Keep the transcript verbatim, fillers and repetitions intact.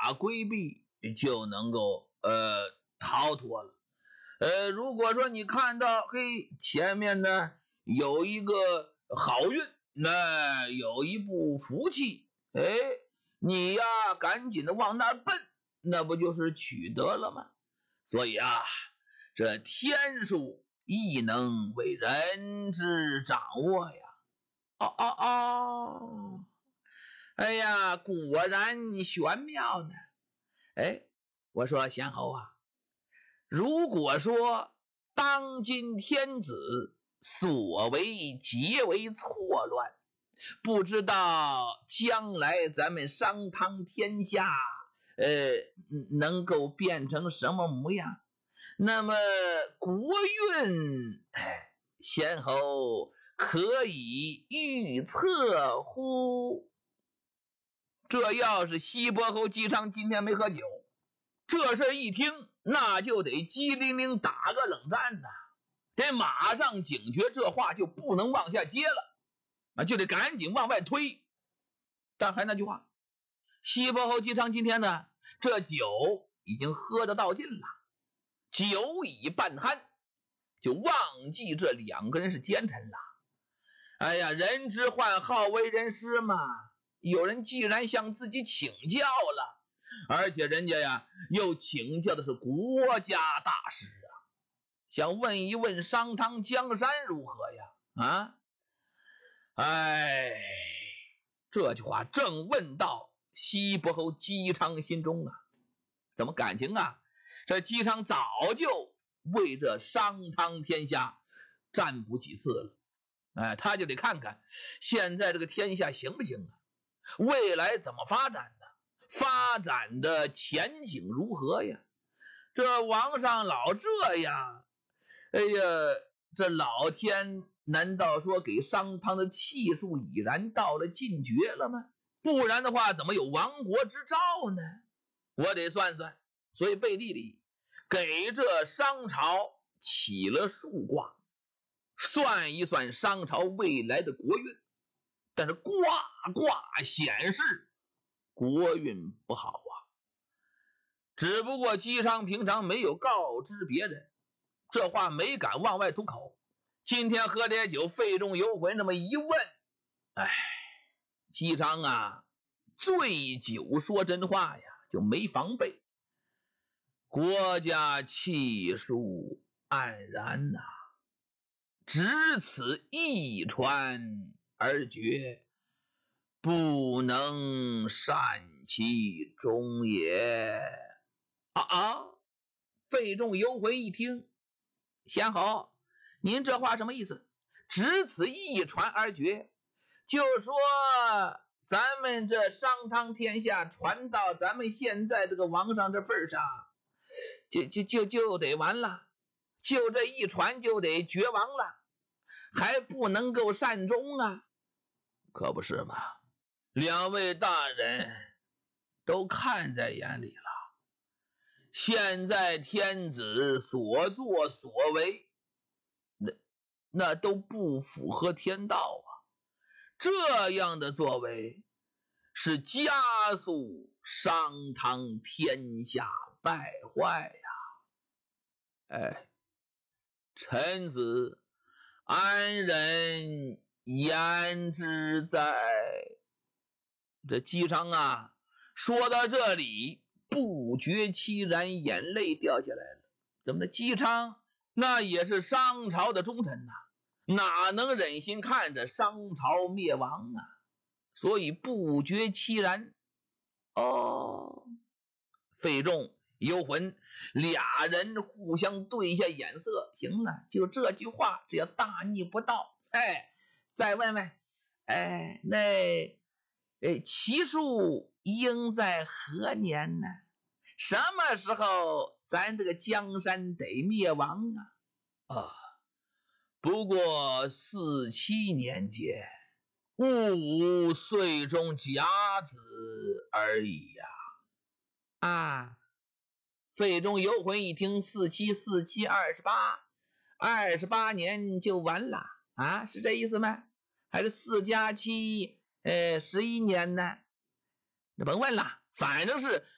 法规避，就能够呃逃脱了。呃，如果说你看到嘿前面呢有一个好运，那有一步福气，哎，你呀赶紧的往那奔，那不就是取得了吗？所以啊，这天数亦能为人之掌握呀。哦哦哦，哎呀，果然玄妙呢。哎，我说贤侯啊，如果说当今天子所为皆为错乱，不知道将来咱们商汤天下，呃，能够变成什么模样？那么国运，哎，贤侯可以预测乎？这要是西伯侯姬昌今天没喝酒，这事一听，那就得机灵灵打个冷战呐，得马上警觉，这话就不能往下接了啊，就得赶紧往外推。但还那句话，西伯侯姬昌今天呢，这酒已经喝得到尽了，酒已半酣，就忘记这两个人是奸臣了。哎呀，人之患好为人师嘛，有人既然向自己请教了，而且人家呀又请教的是国家大事啊，想问一问商汤江山如何呀？啊，哎，这句话正问到西伯侯姬昌心中啊，怎么感情啊？这姬昌早就为这商汤天下占卜几次了，哎，他就得看看现在这个天下行不行啊？未来怎么发展呢？发展的前景如何呀？这王上老这样，哎呀，这老天难道说给商汤的气数已然到了尽绝了吗？不然的话，怎么有亡国之兆呢？我得算算，所以背地里给这商朝起了数卦，算一算商朝未来的国运。但是卦卦显示国运不好啊，只不过姬昌平常没有告知别人，这话没敢往外吐口。今天喝点酒，肺中游魂，这么一问，哎，姬昌啊，醉酒说真话呀，就没防备，国家气数黯然呐、啊，只此一传而绝，不能善其中也。啊啊！肺中游魂一听，贤侯，您这话什么意思？只此一传而绝，就说咱们这商汤天下传到咱们现在这个王上这份上，就就就就得完了，就这一传就得绝亡了，还不能够善终啊？可不是嘛？两位大人都看在眼里了，现在天子所作所为，那那都不符合天道啊！这样的作为是加速商汤天下败坏呀！哎，臣子安忍言之在？这姬昌啊，说到这里不觉凄然，眼泪掉下来了。怎么的？姬昌那也是商朝的忠臣呐、啊，哪能忍心看着商朝灭亡啊？所以不觉凄然。哦，费仲、游魂俩人互相对一下眼色，行了，就这句话，只要大逆不道，哎，再问问，哎，那。哎，其数应在何年呢？什么时候咱这个江山得灭亡啊？啊，不过四七年间，戊午岁中甲子而已呀！啊，啊，肺中游魂一听，四七四七二十八，二十八年就完了啊？是这意思吗？还是四加七，呃，十一年呢？那甭问了，反正是